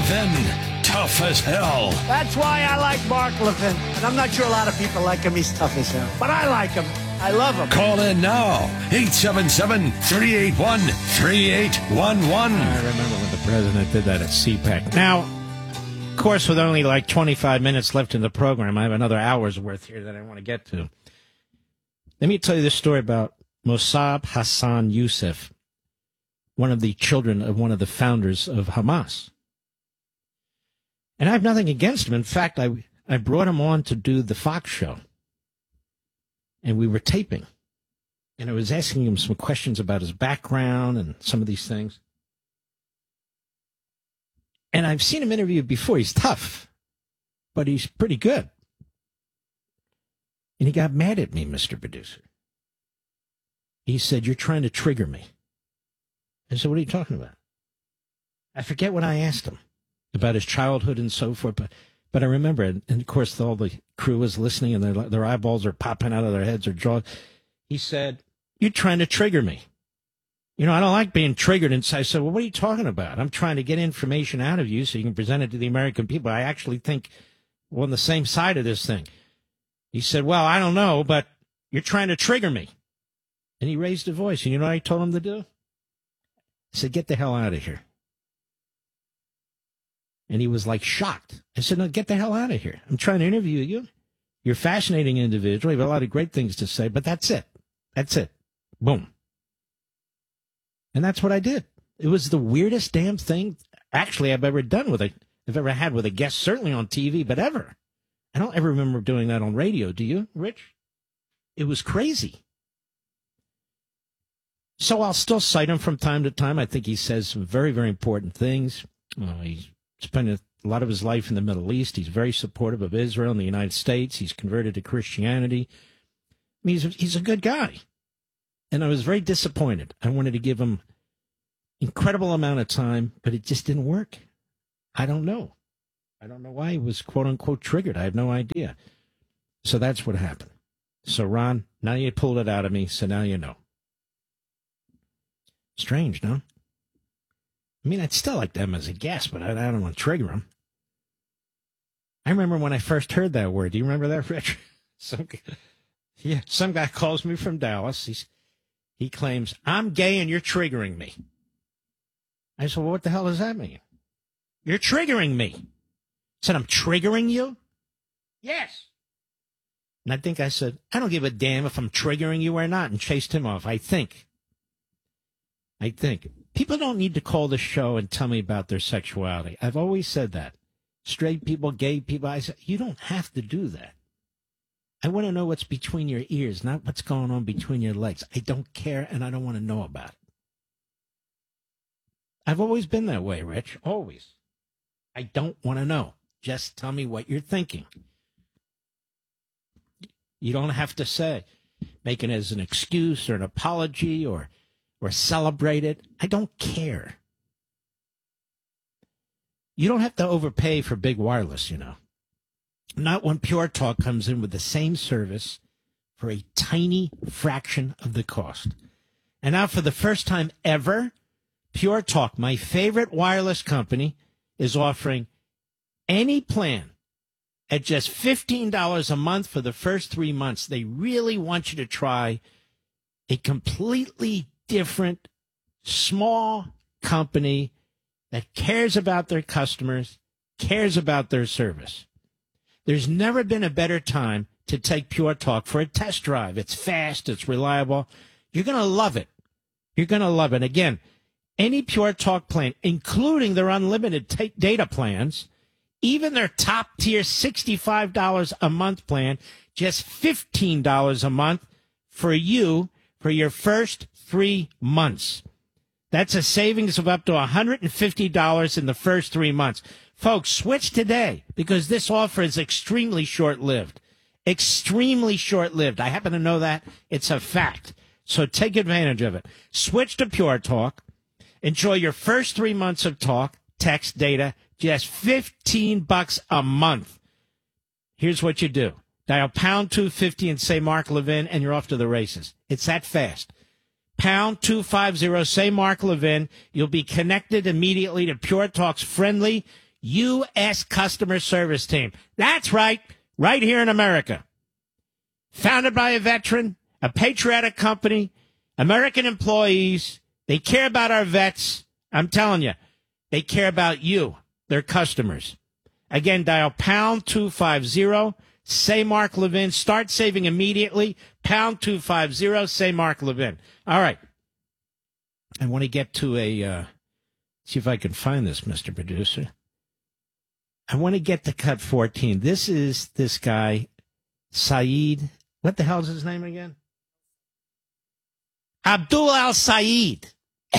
Levin, tough as hell. That's why I like Mark Levin. And I'm not sure a lot of people like him. He's tough as hell. But I like him. I love him. Call in now. 877-381-3811. I remember when the president did that at CPAC. Now, of course, with only like 25 minutes left in the program, I have another hour's worth here that I want to get to. Let me tell you this story about Mossab Hassan Youssef, one of the children of one of the founders of Hamas. And I have nothing against him. In fact, I brought him on to do the Fox show. And we were taping. And I was asking him some questions about his background and some of these things. And I've seen him interviewed before. He's tough, but he's pretty good. And he got mad at me, Mr. Producer. He said, "You're trying to trigger me." I said, "What are you talking about?" I forget what I asked him about his childhood and so forth, but I remember it. And, of course, all the crew was listening, and their eyeballs are popping out of their heads or jaws. He said, "You're trying to trigger me. You know, I don't like being triggered." And so I said, "Well, what are you talking about? I'm trying to get information out of you so you can present it to the American people. I actually think we're on the same side of this thing." He said, "Well, I don't know, but you're trying to trigger me." And he raised his voice. And you know what I told him to do? I said, "Get the hell out of here." And he was like shocked. I said, "No, get the hell out of here. I'm trying to interview you. You're a fascinating individual. You have a lot of great things to say, but that's it. That's it." Boom. And that's what I did. It was the weirdest damn thing actually I've ever done I've ever had with a guest, certainly on TV, but ever. I don't ever remember doing that on radio. Do you, Rich? It was crazy. So I'll still cite him from time to time. I think he says some very, very important things. He's spent a lot of his life in the Middle East. He's very supportive of Israel and the United States. He's converted to Christianity. I mean, he's a good guy. And I was very disappointed. I wanted to give him incredible amount of time, but it just didn't work. I don't know. I don't know why he was, quote unquote, triggered. I have no idea. So that's what happened. So, Ron, now you pulled it out of me, so now you know. Strange, no? I mean, I'd still like them as a guest, but I don't want to trigger him. I remember when I first heard that word. Do you remember that, Rich? Some guy calls me from Dallas. He claims, "I'm gay and you're triggering me." I said, "Well, what the hell does that mean?" "You're triggering me." I said, "I'm triggering you?" "Yes." And I think I said, "I don't give a damn if I'm triggering you or not," and chased him off. I think. People don't need to call the show and tell me about their sexuality. I've always said that. Straight people, gay people, I said, you don't have to do that. I want to know what's between your ears, not what's going on between your legs. I don't care, and I don't want to know about it. I've always been that way, Rich. Always. I don't want to know. Just tell me what you're thinking. You don't have to say, make it as an excuse or an apology or celebrate it. I don't care. You don't have to overpay for big wireless, you know. Not when Pure Talk comes in with the same service for a tiny fraction of the cost. And now for the first time ever, Pure Talk, my favorite wireless company, is offering any plan at just $15 a month for the first 3 months. They really want you to try a completely different, small company that cares about their customers, cares about their service. There's never been a better time to take Pure Talk for a test drive. It's fast, it's reliable. You're going to love it. You're going to love it. Again, any Pure Talk plan, including their unlimited data plans, even their top-tier $65 a month plan, just $15 a month for you for your first 3 months. That's a savings of up to $150 in the first 3 months. Folks, switch today because this offer is extremely short-lived. Extremely short-lived. I happen to know that. It's a fact. So take advantage of it. Switch to Pure Talk. Enjoy your first 3 months of talk, text, data, just $15 a month. Here's what you do. Dial pound 250 and say Mark Levin, and you're off to the races. It's that fast. Pound 250, say Mark Levin. You'll be connected immediately to Pure Talk's friendly, U.S. customer service team. That's right. Right here in America. Founded by a veteran, a patriotic company, American employees. They care about our vets. I'm telling you, they care about you, their customers. Again, dial pound 250. Say Mark Levin. Start saving immediately. Pound 250. Say Mark Levin. All right. I want to get to see if I can find this, Mr. Producer. I want to get to cut 14. This is this guy, Saeed. What the hell is his name again? Abdul al-Saeed.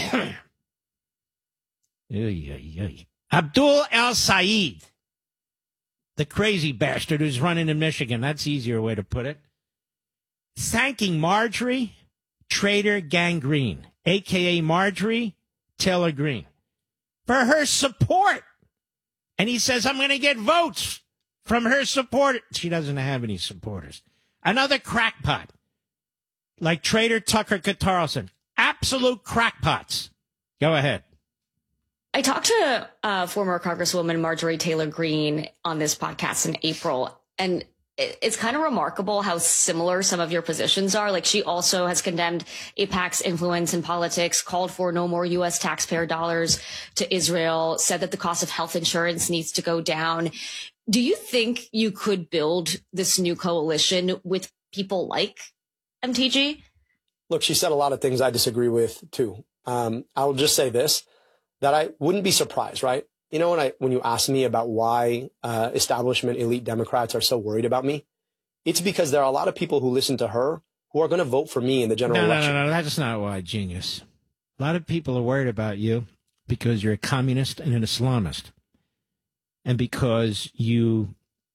Abdul al-Saeed. The crazy bastard who's running in Michigan. That's the easier way to put it. Thanking Marjorie Trader Gang Green, a.k.a. Marjorie Taylor Greene, for her support. And he says, I'm going to get votes from her support. She doesn't have any supporters. Another crackpot, like Trader Tucker Carlson. Absolute crackpots. Go ahead. I talked to former Congresswoman Marjorie Taylor Greene on this podcast in April, and it's kind of remarkable how similar some of your positions are. Like, she also has condemned AIPAC's influence in politics, called for no more U.S. taxpayer dollars to Israel, said that the cost of health insurance needs to go down. Do you think you could build this new coalition with people like MTG? Look, she said a lot of things I disagree with, too. I'll just say this, that I wouldn't be surprised, right? You know, when you ask me about why establishment elite Democrats are so worried about me, it's because there are a lot of people who listen to her who are going to vote for me in the general election. No, that's not why, genius. A lot of people are worried about you because you're a communist and an Islamist, and because you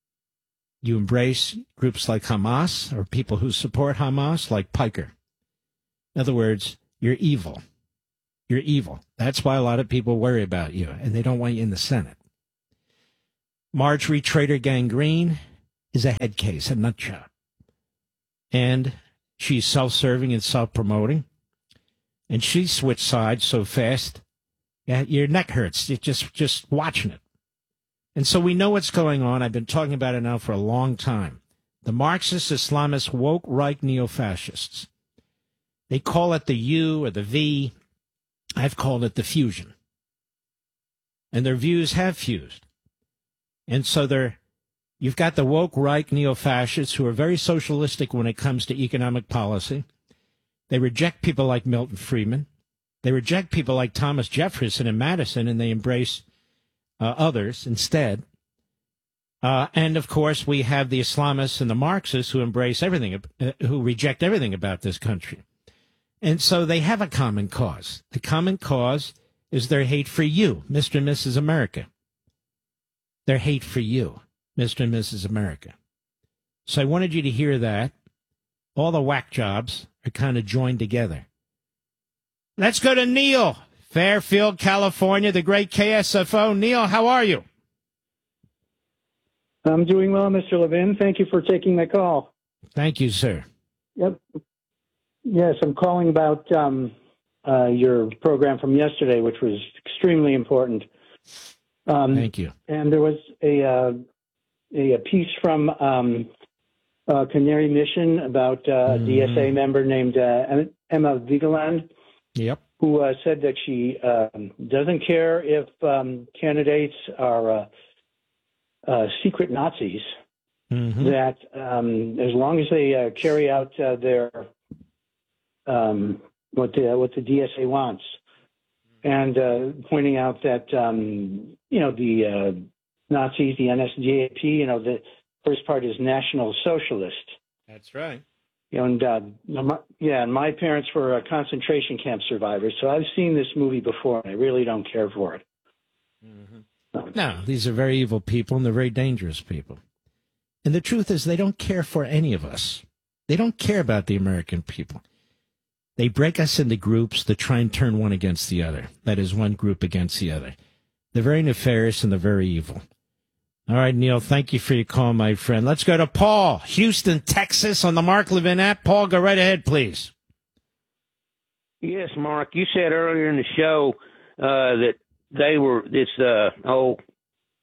embrace groups like Hamas or people who support Hamas, like Piker. In other words, you're evil. You're evil. That's why a lot of people worry about you, and they don't want you in the Senate. Marjorie Trader Gang Green is a head case, a nut job. And she's self-serving and self-promoting. And she switched sides so fast, your neck hurts. You're just watching it. And so we know what's going on. I've been talking about it now for a long time. The Marxist, Islamist, woke, right neo-fascists. They call it the U or the V. I've called it the fusion. And their views have fused. And so you've got the woke right neo-fascists who are very socialistic when it comes to economic policy. They reject people like Milton Friedman. They reject people like Thomas Jefferson and Madison, and they embrace others instead. And, of course, we have the Islamists and the Marxists who embrace everything, who reject everything about this country. And so they have a common cause. The common cause is their hate for you, Mr. and Mrs. America. Their hate for you, Mr. and Mrs. America. So I wanted you to hear that. All the whack jobs are kind of joined together. Let's go to Neil, Fairfield, California, the great KSFO. Neil, how are you? I'm doing well, Mr. Levin. Thank you for taking my call. Thank you, sir. Yep. Yes, I'm calling about your program from yesterday, which was extremely important. Thank you. And there was a piece from Canary Mission about a DSA member named Emma Vigeland. Yep. Who said that she doesn't care if candidates are secret Nazis. Mm-hmm. That as long as they carry out their what the DSA wants, and pointing out that the Nazis, the NSDAP, the first part is National Socialist. That's right. And my parents were concentration camp survivors, so I've seen this movie before, and I really don't care for it. Mm-hmm. No, these are very evil people, and they're very dangerous people. And the truth is, they don't care for any of us. They don't care about the American people. They break us into groups that try and turn one against the other. That is, one group against the other. They're very nefarious, and they're very evil. All right, Neil, thank you for your call, my friend. Let's go to Paul, Houston, Texas, on the Mark Levin app. Paul, go right ahead, please. Yes, Mark, you said earlier in the show that they were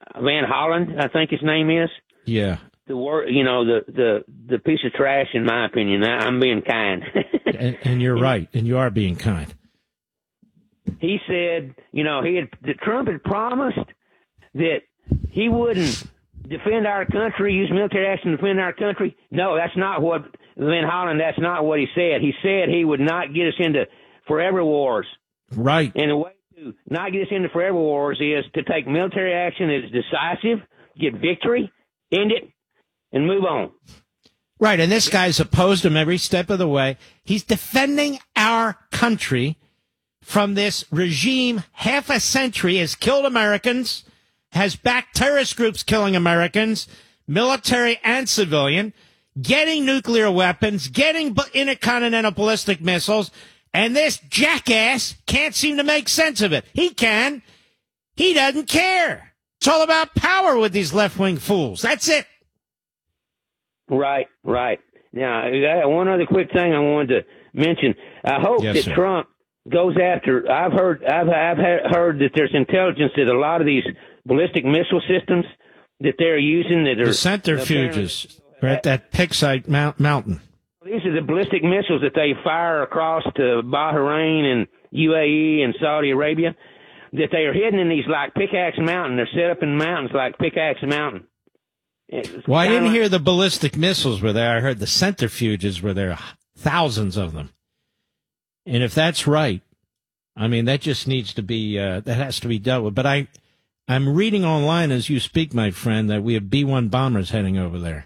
Van Hollen, I think his name is. Yeah. The piece of trash, in my opinion. I'm being kind. and you're right, and you are being kind. He said, Trump had promised that he wouldn't defend our country, use military action to defend our country. No, that's not what Van Hollen. That's not what he said. He said he would not get us into forever wars. Right. And the way to not get us into forever wars is to take military action that is decisive, get victory, end it, and move on. Right, and this guy's opposed him every step of the way. He's defending our country from this regime. Half a century has killed Americans, has backed terrorist groups killing Americans, military and civilian, getting nuclear weapons, getting intercontinental ballistic missiles, and this jackass can't seem to make sense of it. He can. He doesn't care. It's all about power with these left-wing fools. That's it. Right. Now, one other quick thing I wanted to mention. I hope that sir. Trump goes after. I've heard that there's intelligence that a lot of these ballistic missile systems that they're using that are the centrifuges are at that Pixite mountain. These are the ballistic missiles that they fire across to Bahrain and UAE and Saudi Arabia. That they are hidden in these like Pickaxe Mountain. They're set up in mountains like Pickaxe Mountain. Well, I didn't hear the ballistic missiles were there. I heard the centrifuges were there, thousands of them. And if that's right, I mean, that just needs to be, that has to be dealt with. But I'm reading online as you speak, my friend, that we have B-1 bombers heading over there.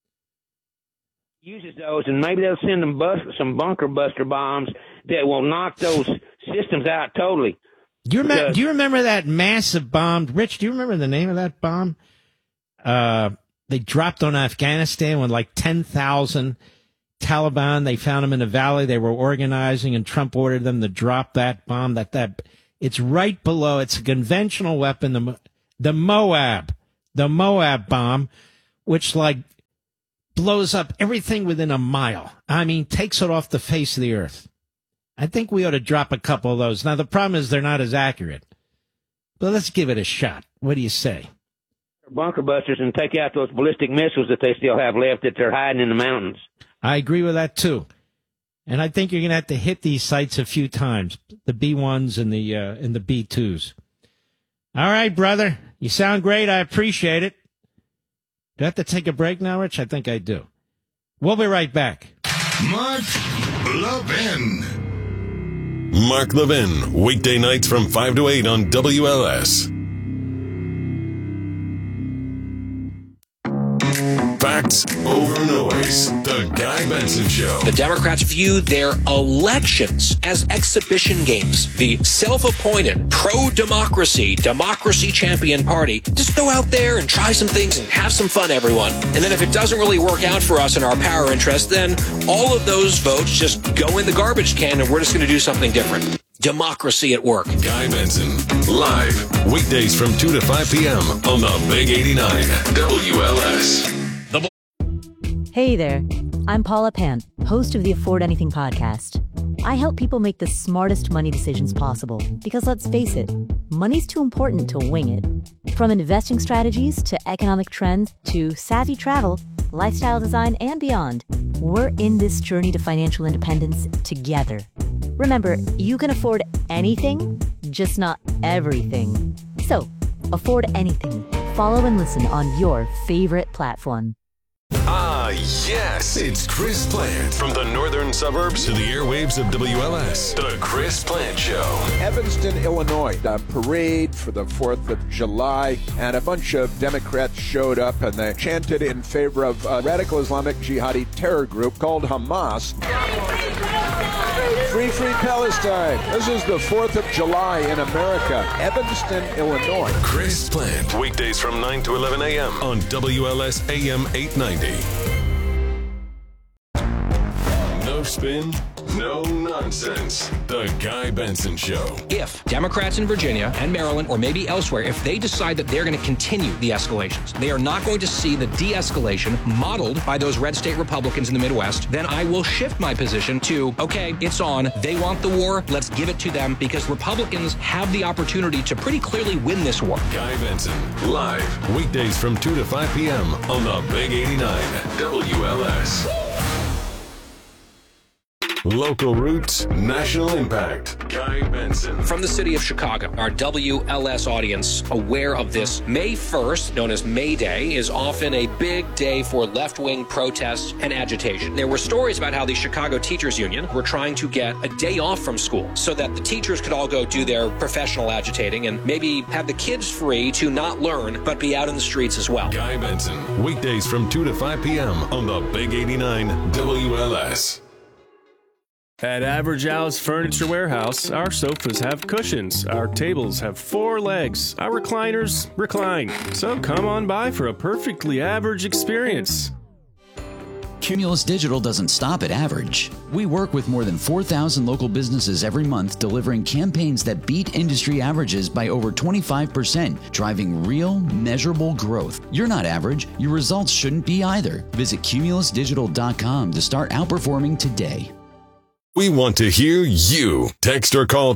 Uses those, and maybe they'll send them some bunker buster bombs that will knock those systems out totally. Do you remember that massive bomb? Rich, do you remember the name of that bomb? They dropped on Afghanistan with like 10,000 Taliban. They found them in a valley. They were organizing, and Trump ordered them to drop that bomb. It's right below. It's a conventional weapon, the Moab bomb, which like blows up everything within a mile. I mean, takes it off the face of the earth. I think we ought to drop a couple of those. Now, the problem is they're not as accurate, but let's give it a shot. What do you say? Bunker busters and take out those ballistic missiles that they still have left that they're hiding in the mountains. I agree with that, too. And I think you're going to have to hit these sites a few times, the B-1s and the B-2s. All right, brother. You sound great. I appreciate it. Do I have to take a break now, Rich? I think I do. We'll be right back. Mark Levin. Mark Levin, weekday nights from 5 to 8 on WLS. Facts over noise. The Guy Benson Show. The Democrats view their elections as exhibition games. The self-appointed pro-democracy, democracy champion party. Just go out there and try some things and have some fun, everyone. And then if it doesn't really work out for us in our power interest, then all of those votes just go in the garbage can and we're just going to do something different. Democracy at work. Guy Benson, live, weekdays from 2 to 5 p.m. on the Big 89 WLS. Hey there, I'm Paula Pant, host of the Afford Anything podcast. I help people make the smartest money decisions possible because let's face it, money's too important to wing it. From investing strategies to economic trends to savvy travel, lifestyle design, and beyond, we're in this journey to financial independence together. Remember, you can afford anything, just not everything. So, afford anything. Follow and listen on your favorite platform. Ah, yes, it's Chris Plant. From the northern suburbs to the airwaves of WLS, The Chris Plant Show. Evanston, Illinois, a parade for the 4th of July, and a bunch of Democrats showed up and they chanted in favor of a radical Islamic jihadi terror group called Hamas. Free, free Palestine. This is the 4th of July in America, Evanston, Illinois. Chris Plant, weekdays from 9 to 11 a.m. on WLS AM 890. No spin, No nonsense. The Guy Benson Show. If Democrats in Virginia and Maryland, or maybe elsewhere, if they decide that they're going to continue the escalations, they are not going to see the de-escalation modeled by those red state Republicans in the Midwest, then I will shift my position to, okay, it's on. They want the war. Let's give it to them, because Republicans have the opportunity to pretty clearly win this war. Guy Benson, live, weekdays from 2 to 5 p.m. on the Big 89 WLS. Local roots, national impact. Guy Benson. From the city of Chicago, our WLS audience aware of this. May 1st, known as May Day, is often a big day for left-wing protests and agitation. There were stories about how the Chicago Teachers Union were trying to get a day off from school so that the teachers could all go do their professional agitating and maybe have the kids free to not learn but be out in the streets as well. Guy Benson, weekdays from 2 to 5 p.m. on the Big 89 WLS. At Average Al's Furniture Warehouse, our sofas have cushions, our tables have 4 legs, our recliners recline. So come on by for a perfectly average experience. Cumulus Digital doesn't stop at average. We work with more than 4,000 local businesses every month, delivering campaigns that beat industry averages by over 25%, driving real, measurable growth. You're not average. Your results shouldn't be either. Visit cumulusdigital.com to start outperforming today. We want to hear you. Text or call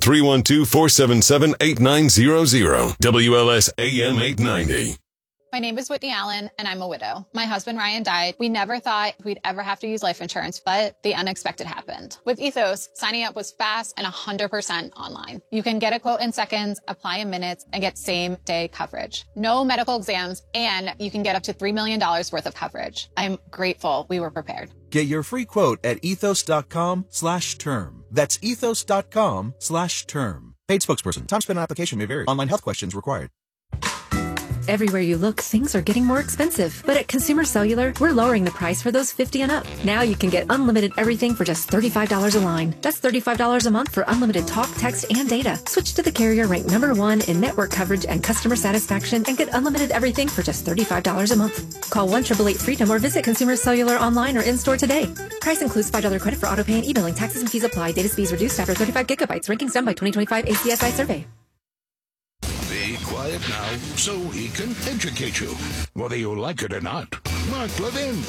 312-477-8900. WLS AM 890. My name is Whitney Allen, and I'm a widow. My husband, Ryan, died. We never thought we'd ever have to use life insurance, but the unexpected happened. With Ethos, signing up was fast and 100% online. You can get a quote in seconds, apply in minutes, and get same-day coverage. No medical exams, and you can get up to $3 million worth of coverage. I'm grateful we were prepared. Get your free quote at ethos.com/term. That's ethos.com/term. Paid spokesperson. Time spent on application may vary. Online health questions required. Everywhere you look, things are getting more expensive. But at Consumer Cellular, we're lowering the price for those 50 and up. Now you can get unlimited everything for just $35 a line. That's $35 a month for unlimited talk, text, and data. Switch to the carrier ranked #1 in network coverage and customer satisfaction and get unlimited everything for just $35 a month. Call 1-888-FREEDOM or visit Consumer Cellular online or in-store today. Price includes $5 credit for auto pay and e-billing. Taxes and fees apply. Data speeds reduced after 35 gigabytes. Rankings done by 2025 ACSI survey. Be quiet now so he can educate you, whether you like it or not. Mark Levin.